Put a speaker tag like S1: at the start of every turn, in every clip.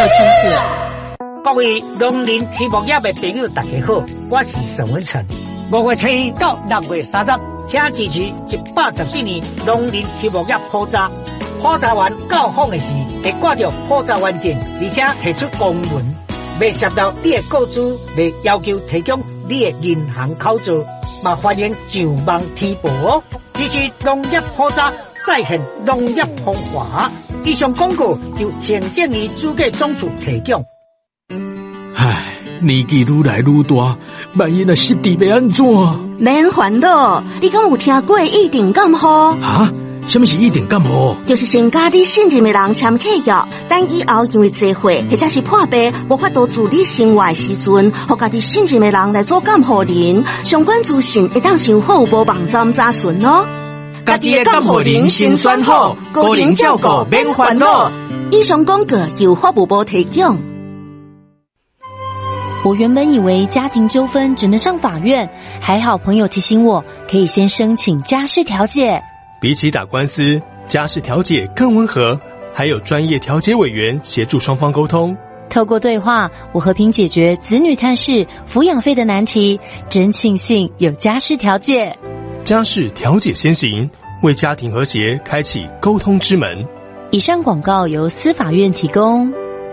S1: 亲子。
S2: 各位农林畜牧业的朋友，大家好，我是沈文成。5月7日到6月30日，请支持114年农林畜牧业普查。普查完到访的时，会挂着普查完证，而且提出公文，未涉到你的个资，未要求提供你的银行口座，嘛欢迎上网提报哦。支持农业普查，再现农业风华。以上广告由行政院主计总处提供。
S3: 唉，年纪愈来愈大，万一若失智要安怎？
S4: 免烦恼，你敢有听过一定感冒？
S3: 啊？什么是一定感冒？
S4: 就是先甲你信任的人签契约，等以后因为聚会或者是破病无法度自理生活的时阵，互家己信任的人来做监护人，相关资讯会当上好无网站查询哦。
S5: 家己的监护人先选好，个人照顾免烦恼。
S4: 以上广告由法务部提供。
S1: 我原本以为家庭纠纷只能上法院，还好朋友提醒我，可以先申请家事调解。
S6: 比起打官司，家事调解更温和，还有专业调解委员协助双方沟通。
S1: 透过对话，我和平解决子女探视、抚养费的难题，真庆幸有家事调解。
S6: 家事调解先行，为家庭和谐开启沟通之门。
S1: 以上广告由司法院提供。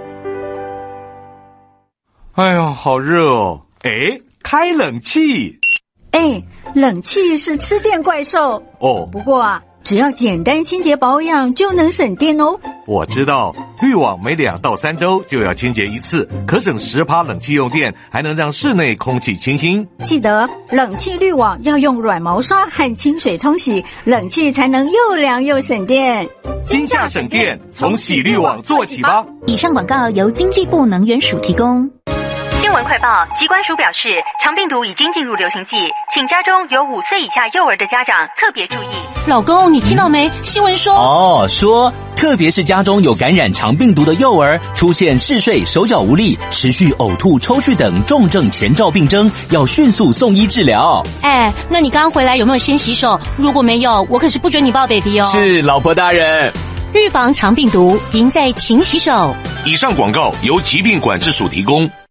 S7: 哎呀，好热哦！开冷气。
S8: 冷气是吃电怪兽
S7: 哦。
S8: 不过啊，只要简单清洁保养就能省电哦。
S7: 我知道，滤网每2到3周就要清洁一次，可省10%冷气用电，还能让室内空气清新。
S8: 记得冷气滤网要用软毛刷和清水冲洗，冷气才能又凉又省电。
S7: 今夏省电，从洗滤网做起吧。
S1: 以上广告由经济部能源署提供。
S9: 新闻快报，疾管署表示，肠病毒已经进入流行季，请家中有5岁以下幼儿的家长特别注意。
S1: 老公，你听到没？新闻说
S10: 说特别是家中有感染肠病毒的幼儿，出现嗜睡、手脚无力、持续呕吐、抽搐等重症前兆病征，要迅速送医治疗。
S1: 那你刚回来有没有先洗手？如果没有，我可是不准你抱 baby 哦。
S10: 是，老婆大人。
S1: 预防肠病毒，赢在勤洗手。
S7: 以上广告由疾病管制署提供。